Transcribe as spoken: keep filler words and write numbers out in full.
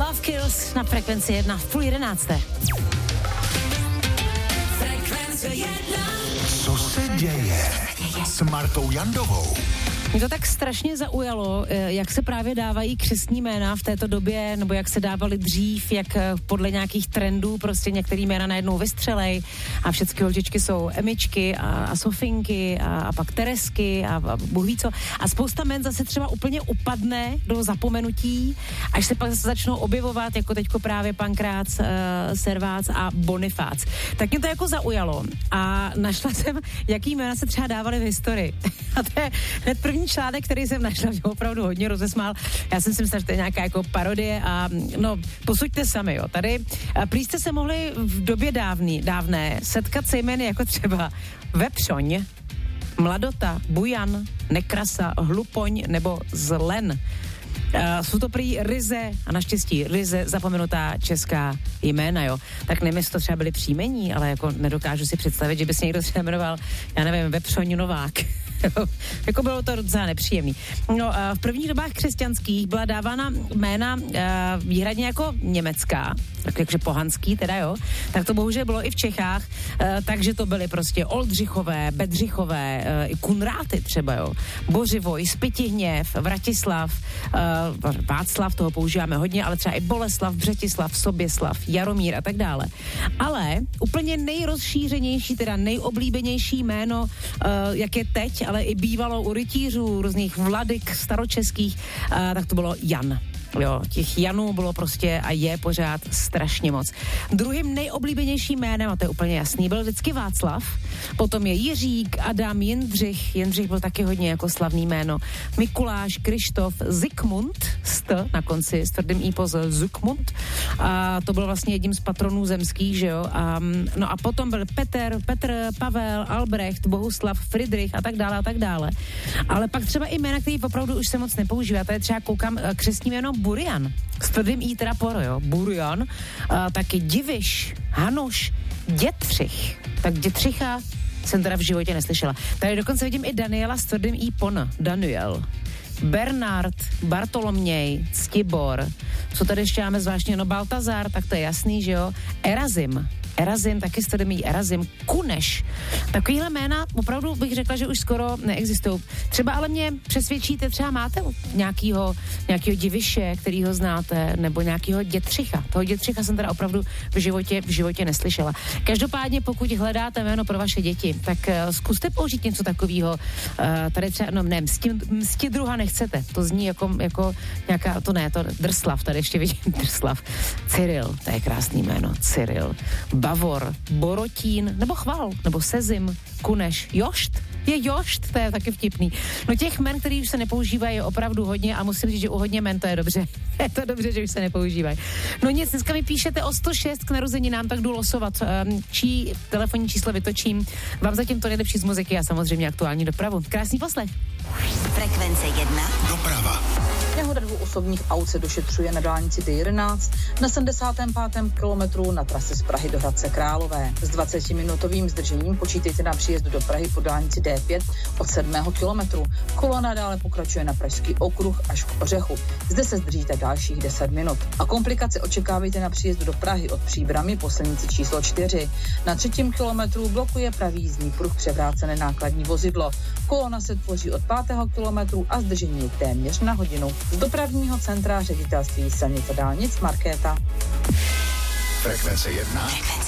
Love Kills na Frekvenci jedna v půl jedenácté. Frekvence jedna. Co se děje s Martou Jandovou? Mě to tak strašně zaujalo, jak se právě dávají křestní jména v této době, nebo jak se dávali dřív, jak podle nějakých trendů prostě některý jména najednou vystřelej a všechny holčičky jsou Emičky a, a Sofinky a, a pak Teresky a, a Bůh ví co. A spousta jmen zase třeba úplně upadne do zapomenutí, až se pak zase začnou objevovat, jako teďko právě Pankrác, uh, Servác a Bonifác. Tak mě to jako zaujalo a našla jsem, jaký jména se třeba dávaly v historii. A to je hned první článek, který jsem našla, mě opravdu hodně rozesmál. Já jsem si myslela, že to je nějaká jako parodie a no, posuďte sami, jo. Tady prý jste se mohli v době dávný, dávné setkat se jmény jako třeba Vepřoň, Mladota, Bujan, Nekrasa, Hlupoň nebo Zlen. Uh, jsou to prý ryze, a naštěstí ryze zapomenutá česká jména, jo. Tak nevím, jestli to třeba byly příjmení, ale jako nedokážu si představit, že by se někdo třeba jmenoval, já nevím, Vepřoň Novák. Jako bylo to docela nepříjemný. No, uh, v prvních dobách křesťanských byla dávána jména uh, výhradně jako německá, tak jakože pohanský teda, jo. Tak to bohužel bylo i v Čechách, uh, takže to byly prostě Oldřichové, Bedřichové, uh, i Kunráty třeba, jo. Bořivoj, Spytihněv, Vratislav, uh, Václav, toho používáme hodně, ale třeba i Boleslav, Břetislav, Soběslav, Jaromír a tak dále. Ale úplně nejrozšířenější, teda nejoblíbenější jméno, uh, jak je teď, ale i bývalo u rytířů, různých vladyk staročeských, uh, tak to bylo Jan. Jo, těch Janů bylo prostě a je pořád strašně moc. Druhým nejoblíbenějším jménem, a to je úplně jasný, byl vždycky Václav, potom je Jiřík, Adam, Jindřich, Jindřich byl taky hodně jako slavný jméno, Mikuláš, Krištof, Zikmund, st na konci, s tvrdým i poz Zikmund, a to byl vlastně jedním z patronů zemských, že jo, a, no a potom byl Petr, Petr, Pavel, Albrecht, Bohuslav, Friedrich a tak dále a tak dále. Ale pak třeba i jména, který opravdu už se moc nepoužívá, to je třeba koukám křestní jméno Burian, s tvrdým i teda poro, jo, Burian, uh, taky Diviš, Hanuš, Dětřich, tak Dětřicha jsem teda v životě neslyšela. Tady dokonce vidím i Daniela s tvrdým i pon, Daniel, Bernard, Bartoloměj, Ctibor, co tady ještě máme zvláštně, no Baltazar, tak to je jasný, že jo, Erazim, Erazim, taky s tvrdým i Erazim, Kuneš. Takovýhle jména opravdu bych řekla, že už skoro neexistují. Třeba ale mě přesvědčíte, třeba máte nějakýho, nějakýho Diviše, kterýho znáte, nebo nějakýho Dětřicha. Toho Dětřicha jsem teda opravdu v životě, v životě neslyšela. Každopádně, pokud hledáte jméno pro vaše děti, tak uh, zkuste použít něco takového. Uh, tady třeba, no ne, msti, msti druha nechcete. To zní jako, jako nějaká, to ne, to Drslav, tady ještě vidím Drslav. Cyril, to je krásný jméno, Cyril. Bavor, Borotín, nebo Chval, nebo Sezim, Kuneš, Jošt, je Jošt, to je taky vtipný. No těch jmen, který už se nepoužívají, je opravdu hodně a musím říct, že u hodně jmen to je dobře. Je to dobře, že už se nepoužívají. No nic, dneska mi píšete o sto šest k narozeninám, tak jdu losovat, čí telefonní číslo vytočím. Vám zatím to nejlepší z muziky a samozřejmě aktuální dopravu. Krásný poslech. Frekvence jedna. Doprava. Nehoda dvou osobních aut se došetřuje na dálnici D jedenáct na sedmdesátém pátém kilometru na trase z Prahy do Hradce Králové. S dvacetiminutovým zdržením počítejte na příjezdu do Prahy po dálnici D pět od sedmého kilometru. Kolona dále pokračuje na Pražský okruh až k Ořechu. Zde se zdržíte dalších deset minut. A komplikace očekávejte na příjezdu do Prahy od Příbrami po silnici číslo čtyři. Na třetím kilometru blokuje pravý jízdní pruh převrácené nákladní vozidlo. Kolona se tvoří od pátého kilometru a zdržení je téměř na hodinu. Z dopravního centra ředitelství silnic a dálnic Markéta. Frekvence jedna.